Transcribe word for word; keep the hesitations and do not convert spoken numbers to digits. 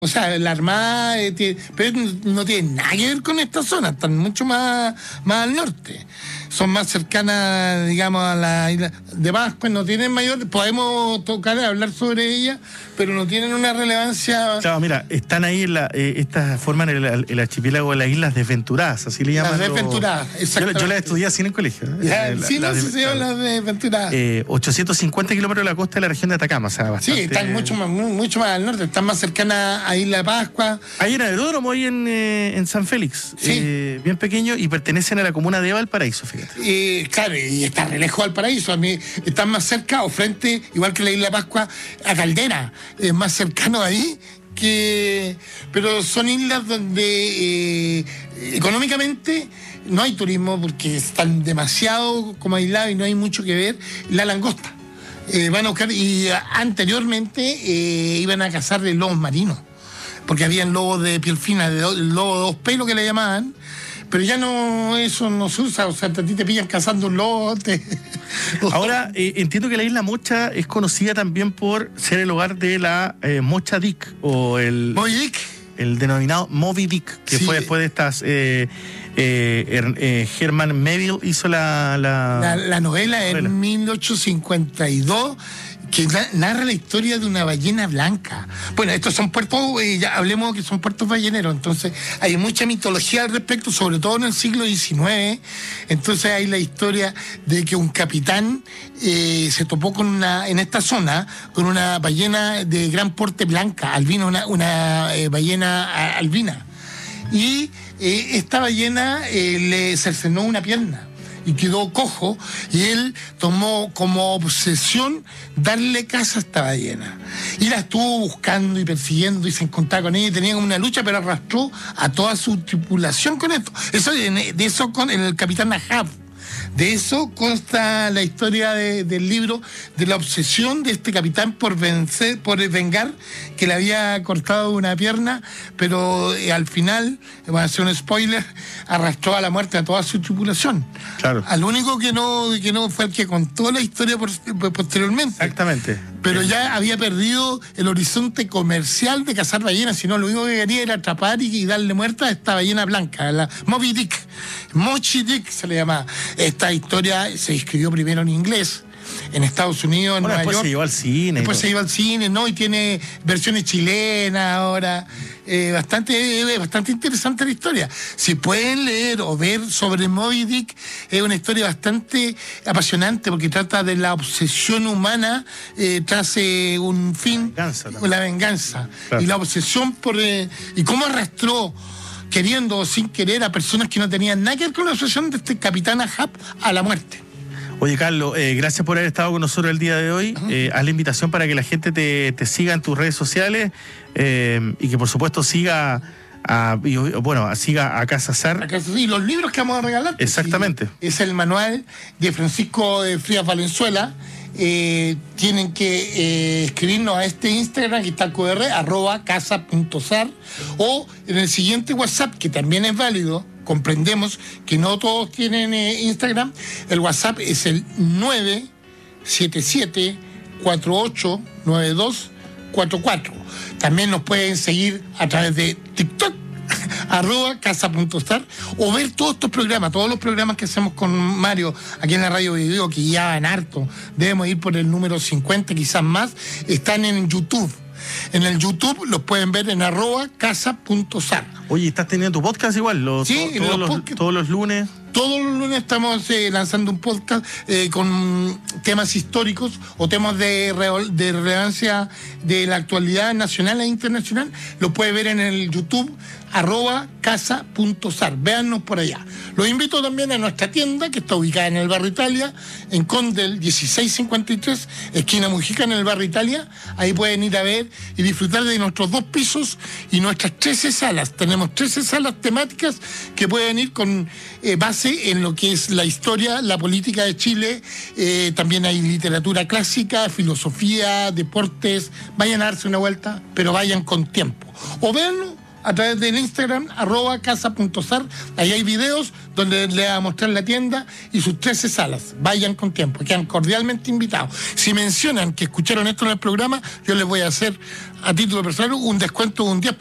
O sea, la Armada, eh, tiene, pero no tiene nada que ver con esta zona, están mucho más, más al norte. Son más cercanas, digamos, a la isla de Pascua, no tienen mayor, podemos tocar, hablar sobre ella, pero no tienen una relevancia. Claro, mira, están ahí, en la, eh, estas forman el, el archipiélago de las Islas Desventuradas, así le llaman. Las Desventuradas, exactamente. Yo, yo las estudié así en el colegio. ¿eh? Ya, eh, la, sí, no, de, sí se llaman las Desventuradas. Eh, ochocientos cincuenta kilómetros de la costa de la región de Atacama, o sea, bastante. Sí, están mucho más, mucho más al norte, están más cercanas a Isla de Pascua. Hay un aeródromo ahí en, eh, en San Félix, sí. eh, bien pequeño, y pertenecen a la comuna de Valparaíso, fíjate. Eh, claro, y está re lejos del paraíso, a mí están más cerca o frente, igual que la Isla de Pascua, a Caldera, es más cercano ahí que... Pero son islas donde eh, económicamente no hay turismo porque están demasiado como aislados y no hay mucho que ver. La langosta, eh, van a buscar, y anteriormente eh, iban a cazar de lobos marinos, porque habían lobos de piel fina, de do, lobo de dos pelos que le llamaban, pero ya no, eso no se usa, o sea, a ti te pillan cazando un lobo. Te... Ahora, eh, entiendo que la isla Mocha es conocida también por ser el hogar de la eh, Mocha Dick, o el... Moby Dick. El denominado Moby Dick, que sí. fue después de estas... Eh, eh, eh, Herman Melville hizo la... La, la, la novela, novela en mil ochocientos cincuenta y dos... que narra la historia de una ballena blanca. Bueno, estos son puertos, eh, ya hablemos que son puertos balleneros, entonces hay mucha mitología al respecto, sobre todo en el siglo diecinueve. Entonces hay la historia de que un capitán eh, se topó con una, en esta zona, con una ballena de gran porte blanca, albina, una, una eh, ballena albina. Y eh, esta ballena eh, le cercenó una pierna y quedó cojo, y él tomó como obsesión darle caza a esta ballena. Y la estuvo buscando y persiguiendo y se encontraba con ella y tenía como una lucha, pero arrastró a toda su tripulación con esto. Eso, de eso con el capitán Ahab. De eso consta la historia de, del libro, de la obsesión de este capitán por vencer, por vengar que le había cortado una pierna, pero eh, al final, voy a hacer un spoiler, arrastró a la muerte a toda su tripulación. Claro. Al único que no, que no fue el que contó la historia por, posteriormente. Exactamente. Pero ya había perdido el horizonte comercial de cazar ballenas, sino lo único que quería era atrapar y, y darle muerte a esta ballena blanca, la Moby Dick. Mochi Dick se le llamaba. Esta historia se escribió primero en inglés, en Estados Unidos, en bueno, Nueva después York. se llevó al cine. Después se llevó al cine, ¿no? Y tiene versiones chilenas ahora. Eh, bastante, eh, bastante interesante la historia. Si pueden leer o ver sobre Moby Dick, es una historia bastante apasionante porque trata de la obsesión humana eh, tras eh, un fin, la venganza, la venganza. Claro. Y la obsesión por... Eh, y cómo arrastró, queriendo o sin querer, a personas que no tenían nada que ver con la obsesión de este capitán Ahab a la muerte. Oye, Carlos, eh, gracias por haber estado con nosotros el día de hoy. Uh-huh. Eh, haz la invitación para que la gente te, te siga en tus redes sociales eh, y que, por supuesto, siga a, y, bueno, siga a Casa Sar. Y los libros que vamos a regalar. Exactamente. Sí, es el manual de Francisco de Frías Valenzuela. Eh, tienen que eh, escribirnos a este Instagram que está el Q R, arroba casa.sar, o en el siguiente WhatsApp, que también es válido. Comprendemos que no todos tienen eh, Instagram. El WhatsApp es el nueve siete siete, cuatro ocho nueve dos cuatro cuatro. También nos pueden seguir a través de TikTok, arroba casa.star, o ver todos estos programas, todos los programas que hacemos con Mario aquí en la Radio Video, que ya van harto, debemos ir por el número cincuenta, quizás más, están en YouTube. En el YouTube los pueden ver en arroba casa.sar. Oye, ¿estás teniendo tu podcast igual? Los, sí, to, todos, los los, todos los lunes. Todos los lunes estamos eh, lanzando un podcast eh, con temas históricos o temas de, re- de relevancia de la actualidad nacional e internacional. Lo puede ver en el YouTube, arroba casa.sar. Véannos por allá. Los invito también a nuestra tienda, que está ubicada en el barrio Italia, en Condel dieciséis cincuenta y tres, esquina Mujica, en el barrio Italia. Ahí pueden ir a ver y disfrutar de nuestros dos pisos y nuestras trece salas. Tenemos trece salas temáticas que pueden ir con eh, base en lo que es la historia, la política de Chile. Eh, también hay literatura clásica, filosofía, deportes. Vayan a darse una vuelta, pero vayan con tiempo. O véanlo a través del Instagram, arroba casa.sar. Ahí hay videos donde les voy a mostrar la tienda y sus trece salas. Vayan con tiempo, quedan cordialmente invitados. Si mencionan que escucharon esto en el programa, yo les voy a hacer a título personal un descuento de un diez por ciento